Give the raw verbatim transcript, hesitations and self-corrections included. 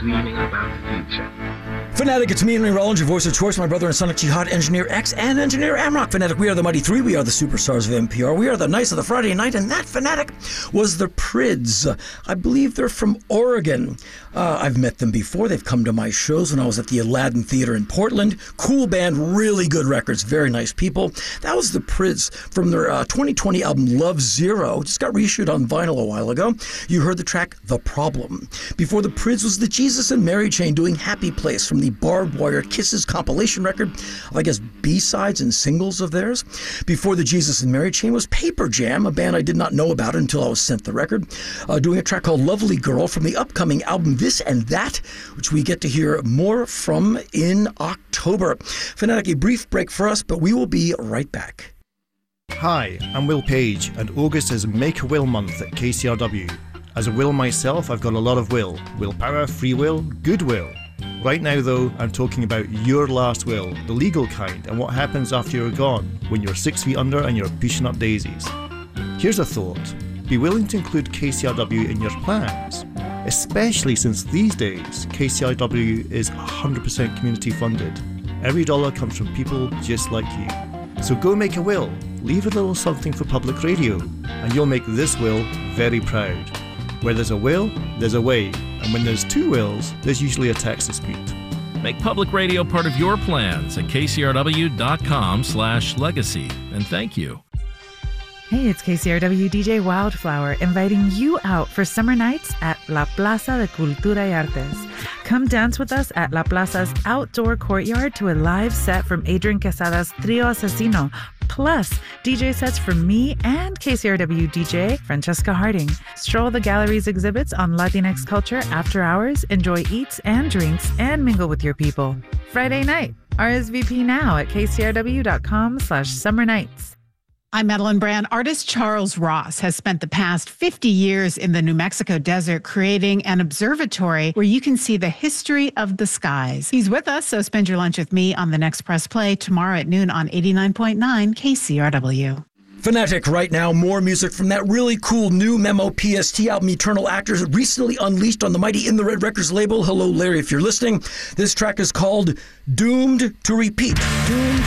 dreaming about the future. Fanatic, it's me, Henry Rollins, your voice of choice, my brother and Sonic Jihad, Engineer X, and Engineer Amrock. Fanatic, we are the Mighty Three, we are the superstars of N P R, we are the Knights of the Friday Night, and that, Fanatic, was the Prids. I believe they're from Oregon. Uh, I've met them before. They've come to my shows when I was at the Aladdin Theater in Portland. Cool band, really good records, very nice people. That was the Prids from their uh, twenty twenty album Love Zero. Just got reissued on vinyl a while ago. You heard the track The Problem. Before the Prids was the Jesus and Mary Chain doing Happy Place from the Barbed Wire Kisses compilation record of, I guess, B-sides and singles of theirs. Before the Jesus and Mary Chain was Paper Jam, a band I did not know about until I was sent the record, uh, doing a track called Lovely Girl from the upcoming album This and That, which we get to hear more from in October. Fanatic, a brief break for us, but we will be right back. Hi, I'm Will Page, and August is Make a Will Month at K C R W. As a Will myself, I've got a lot of will. Willpower, free will, goodwill. Right now though, I'm talking about your last will, the legal kind, and what happens after you're gone, when you're six feet under and you're pushing up daisies. Here's a thought. Be willing to include K C R W in your plans, especially since these days K C R W is one hundred percent community funded. Every dollar comes from people just like you. So go make a will, leave a little something for public radio, and you'll make this will very proud. Where there's a will, there's a way, and when there's two wills, there's usually a tax dispute. Make public radio part of your plans at k c r w dot com slash legacy, and thank you. Hey, it's K C R W D J Wildflower inviting you out for summer nights at La Plaza de Cultura y Artes. Come dance with us at La Plaza's outdoor courtyard to a live set from Adrian Quesada's Trio Asesino, plus D J sets from me and K C R W D J Francesca Harding. Stroll the gallery's exhibits on Latinx culture after hours, enjoy eats and drinks, and mingle with your people. Friday night, R S V P now at k c r w dot com slash summer nights. I'm Madeline Brand. Artist Charles Ross has spent the past fifty years in the New Mexico desert creating an observatory where you can see the history of the skies. He's with us, so spend your lunch with me on the next Press Play tomorrow at noon on eighty-nine point nine K C R W. Fanatic, right now, more music from that really cool new Memo P S T album, Eternal Actors, recently unleashed on the mighty In the Red Records label. Hello, Larry, if you're listening. This track is called Doomed to Repeat. Doomed